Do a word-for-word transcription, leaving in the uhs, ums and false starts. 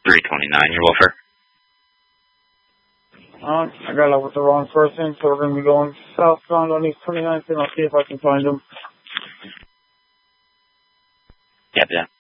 three twenty-nine, your welfare. Uh, I got out with the wrong person, so we're going to be going southbound on East twenty-ninth, and I'll see if I can find him. Yep, yeah.